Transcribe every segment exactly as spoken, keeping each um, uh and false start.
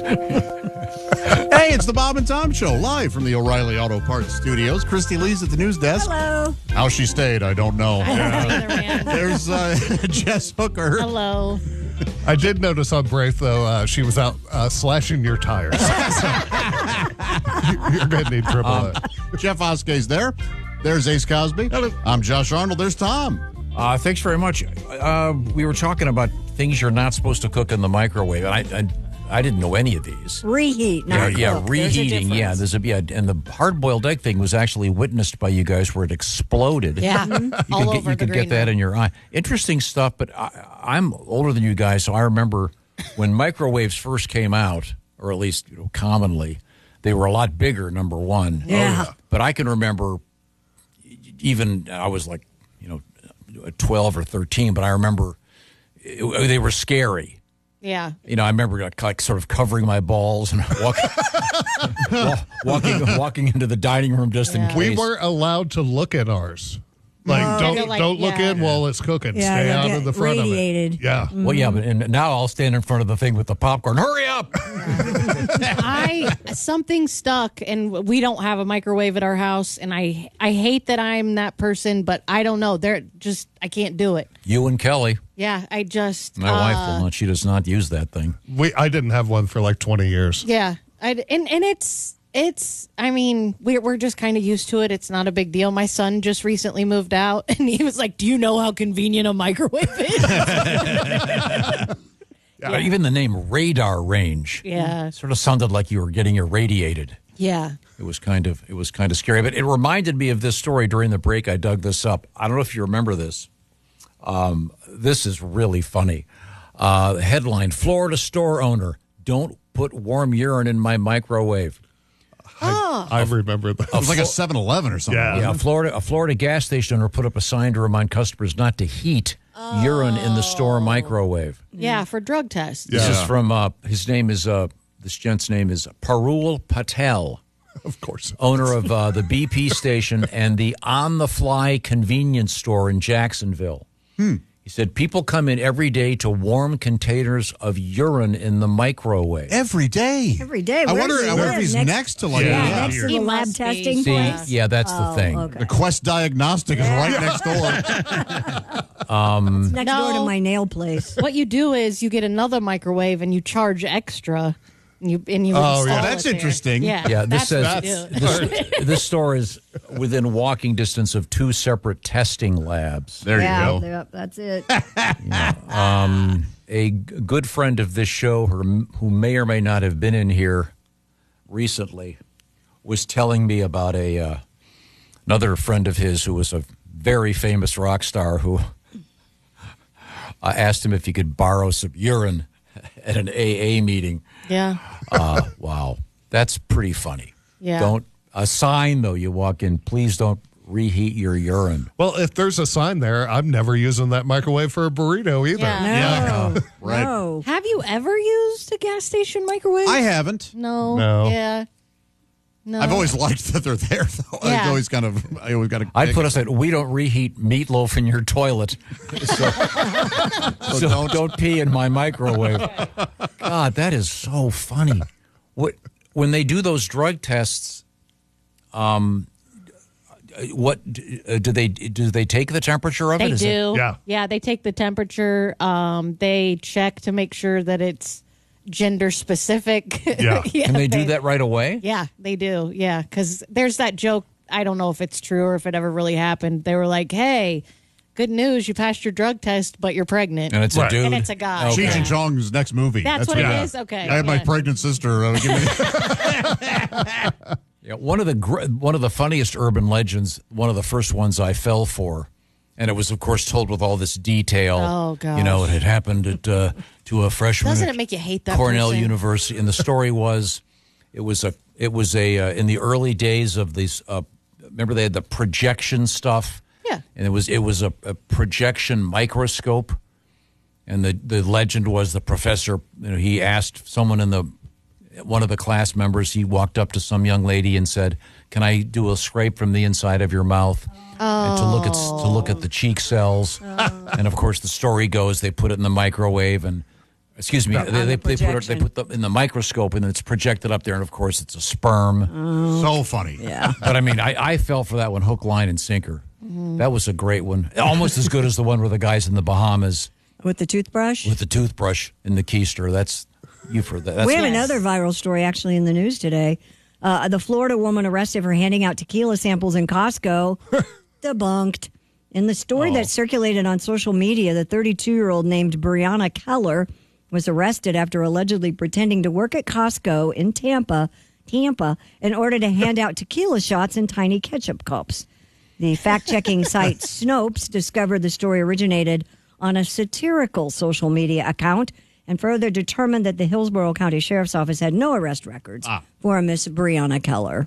Hey, it's the Bob and Tom Show, live from the O'Reilly Auto Parts Studios. Christy Lee's at the news desk. Hello. How she stayed, I don't know. I don't know either, man. There's uh, Jess Hooker. Hello. I did notice on break, though, uh, she was out uh, slashing your tires. You're going to need triple Um, it. Jeff Oskey's there. There's Ace Cosby. Hello. I'm Josh Arnold. There's Tom. Uh, thanks very much. Uh, we were talking about things you're not supposed to cook in the microwave. I I, I didn't know any of these. Reheat, Yeah, not yeah, cook. There's a reheating. Yeah, difference. there's a yeah, and the hard-boiled egg thing was actually witnessed by you guys where it exploded. Yeah, You all could get, over you the could green get that room. in your eye. Interesting stuff, but I, I'm older than you guys, so I remember when microwaves first came out, or at least you know, commonly, they were a lot bigger, number one. Yeah. But I can remember even, I was like, you know, twelve or thirteen, but I remember it, they were scary. Yeah. You know, I remember like, like sort of covering my balls and walk, wa- walking walking into the dining room just in case. We weren't allowed to look at ours. Like, No. don't You're like, don't look yeah. in while it's cooking. Yeah, Stay you'll out get of the front radiated. of it. Yeah. Well, yeah, but and now I'll stand in front of the thing with the popcorn. Hurry up! I something stuck, and we don't have a microwave at our house, and I I hate that I'm that person, but I don't know. They're just I can't do it. You and Kelly, Yeah, I just my uh, wife, will not. She does not use that thing. We I didn't have one for like twenty years. Yeah, I and and it's it's. I mean, we're we're just kind of used to it. It's not a big deal. My son just recently moved out, and he was like, "Do you know how convenient a microwave is?" But even the name radar range, Yeah. sort of sounded like you were getting irradiated. Yeah. It was kind of it was kind of scary, but it reminded me of this story during the break. I dug this up. I don't know if you remember this. Um, this is really funny. Uh, headline: Florida store owner, don't put warm urine in my microwave. Oh. I remember that. It was like a seven eleven or something. Yeah. Yeah, a Florida a Florida gas station owner put up a sign to remind customers not to heat urine in the store microwave. Yeah, for drug tests. This Yeah. is from uh, his name is uh, this gent's name is Parul Patel, Of course. owner of uh, the B P station and the On the Fly convenience store in Jacksonville. Hmm. He said people come in every day to warm containers of urine in the microwave. Every day. Every day. I Where wonder, does he I wonder if live? he's Next- next, to like Yeah. Yeah, yeah. next to He the lab must be. testing See, place. yeah, that's the Oh, thing. okay. the Quest Diagnostic is right next door. It's next No. door to my nail place. What you do is you get another microwave and you charge extra. And you and you Oh, install yeah. it That's there. interesting. Yeah, Yeah, this that's says what you do. this, this store is within walking distance of two separate testing labs. There yeah, you go. yep, that's it. Um, a g- good friend of this show, her, who may or may not have been in here recently, was telling me about a uh, another friend of his who was a very famous rock star who I asked him if he could borrow some urine at an A A meeting. Yeah, Uh, wow, that's pretty funny. Yeah. Don't a sign though. You walk in, please don't reheat your urine. Well, if there's a sign there, I'm never using that microwave for a burrito either. Yeah. No. Right. No. have you ever used a gas station microwave? I haven't. No. No. Yeah. No. I've always liked that they're there, though. I've Yeah. always kind of, I always got to. I put us at we don't reheat meatloaf in your toilet, so, so don't don't pee in my microwave. God, that is so funny. What when they do those drug tests? Um, what uh, do they do? They take the temperature of They it? Is do. it- Yeah. Yeah, they take the temperature. Um, they check to make sure that it's gender specific. Yeah. Can they do that right away? Yeah, they do. Yeah, because there's that joke. I don't know if it's true or if it ever really happened. They were like, "Hey, good news, you passed your drug test, but you're pregnant." And it's Right. a dude. And it's a guy. Okay. Cheech and Chong's next movie. That's what it yeah. is? Okay, I had my yeah. pregnant sister. Uh, give me, Yeah, one of the gr- one of the funniest urban legends, one of the first ones I fell for, and it was of course told with all this detail. Oh, gosh. You know, it had happened at uh, to a freshman. Doesn't at it make you hate that Cornell person? University? And the story was, it was a it was a uh, in the early days of these. Uh, remember they had the projection stuff. Yeah. And it was it was a, a projection microscope, and the the legend was the professor. You know, he asked someone in the one of the class members. He walked up to some young lady and said, "Can I do a scrape from the inside of your mouth?" And to look at to look at the cheek cells, and of course the story goes they put it in the microwave, and Excuse me. On They, the they, they put it, they projection. put them in the microscope, and it's projected up there, and of course, it's a sperm. So funny. Yeah. But I mean, I, I fell for that one, hook, line, and sinker. That was a great one. Almost as good as the one where the guy's in the Bahamas With the toothbrush? with the toothbrush in the keister. That's you've heard that. That's we have Yes. another viral story actually in the news today. Uh, the Florida woman arrested for handing out tequila samples in Costco. Debunked. In the story Oh. that circulated on social media, the thirty-two-year-old named Brianna Keller was arrested after allegedly pretending to work at Costco in Tampa, Tampa, in order to hand out tequila shots in tiny ketchup cups. The fact-checking site Snopes discovered the story originated on a satirical social media account and further determined that the Hillsborough County Sheriff's Office had no arrest records for Miss Brianna Keller.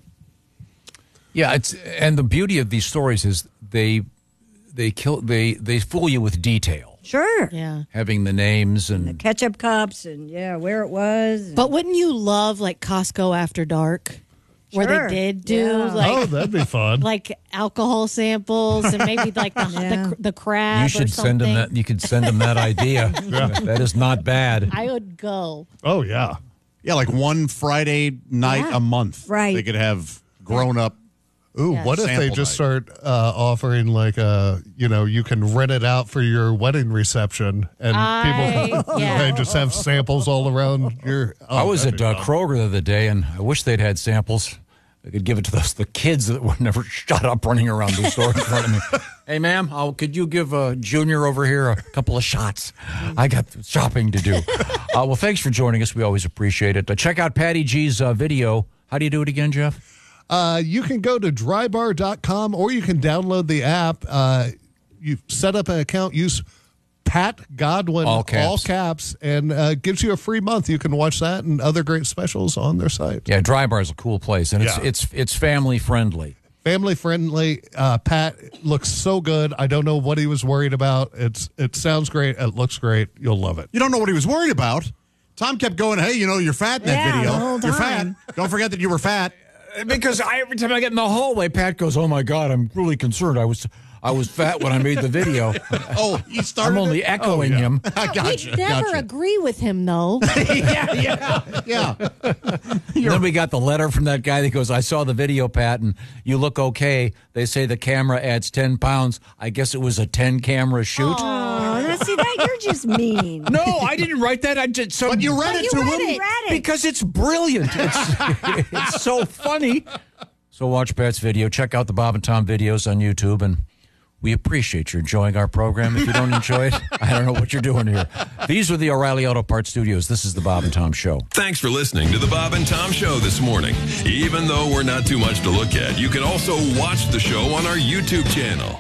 Yeah, it's and the beauty of these stories is they they kill they they fool you with detail, Sure. Yeah. having the names and Ketchup cups and, yeah, where it was. But wouldn't you love like Costco After Dark, where Sure. they did do Yeah. like Oh, that'd be fun. like alcohol samples and maybe like the Yeah. the, the crab you or should something? send them that. You could send them that idea. That is not bad. I would go. Oh, yeah. Yeah, like one Friday night Yeah. a month. Right. They could have grown up. Ooh, Yes. what if they Sample just night. start uh, offering like a, you know, you can rent it out for your wedding reception, and I- people yeah. they just have samples all around your. Oh, I was that'd at be uh, fun. Kroger the other day, and I wish they'd had samples. I could give it to those the kids that would never shut up running around the store in front of me. Hey, ma'am, oh, could you give uh, Junior over here a couple of shots? I got shopping to do. Uh, well, thanks for joining us. We always appreciate it. Uh, check out Patty G's uh, video. How do you do it again, Jeff? Uh, you can go to drybar dot com or you can download the app. Uh, you set up an account, use Pat Godwin, All caps. all caps, and uh, gives you a free month. You can watch that and other great specials on their site. Yeah, Dry Bar is a cool place, and it's Yeah. it's it's family friendly. Family friendly. Uh, Pat looks so good. I don't know what he was worried about. It's It sounds great. It looks great. You'll love it. You don't know what he was worried about. Tom kept going, hey, you know, you're fat in that Yeah, video. the whole You're fat. time. Don't forget that you were fat. Because I, every time I get in the hallway, Pat goes, "Oh my God, I'm really concerned. I was I was fat when I made the video." Oh, he started I'm only it? echoing Oh, yeah. him. I gotcha. We never gotcha. agree with him though. yeah, yeah, yeah. And then we got the letter from that guy that goes, "I saw the video, Pat, and you look okay. They say the camera adds ten pounds. I guess it was a ten camera shoot." Oh, now see that you're just mean. No, I didn't write that. I just so But you read But it you to read him. it. Read it. because it's brilliant. It's, it's so funny. So watch Pat's video. Check out the Bob and Tom videos on YouTube, and we appreciate you enjoying our program. If you don't enjoy it, I don't know what you're doing here. These are the O'Reilly Auto Parts Studios. This is the Bob and Tom Show. Thanks for listening to the Bob and Tom Show this morning. Even though we're not too much to look at, you can also watch the show on our YouTube channel.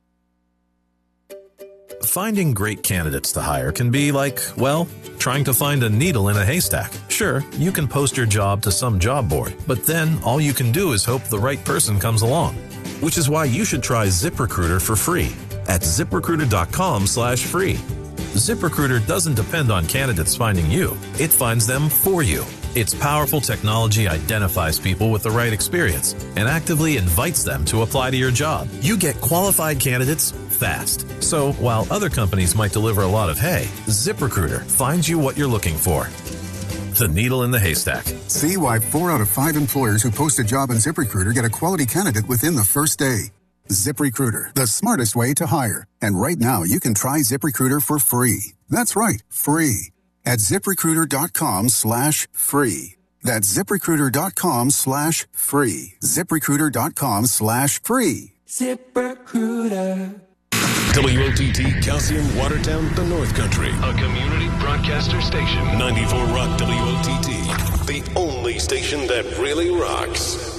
Finding great candidates to hire can be like, well, trying to find a needle in a haystack. Sure, you can post your job to some job board, but then all you can do is hope the right person comes along. Which is why you should try ZipRecruiter for free at ZipRecruiter.com slash free. ZipRecruiter doesn't depend on candidates finding you. It finds them for you. Its powerful technology identifies people with the right experience and actively invites them to apply to your job. You get qualified candidates fast. So while other companies might deliver a lot of hay, ZipRecruiter finds you what you're looking for. The needle in the haystack. See why four out of five employers who post a job on ZipRecruiter get a quality candidate within the first day. ZipRecruiter, the smartest way to hire. And right now, you can try ZipRecruiter for free. That's right, free. At ZipRecruiter.com slash free. That's ZipRecruiter.com slash free. ZipRecruiter.com slash free. ZipRecruiter. W O T T Calcium Watertown, the North Country. A community broadcaster station. ninety-four Rock W O T T. The only station that really rocks.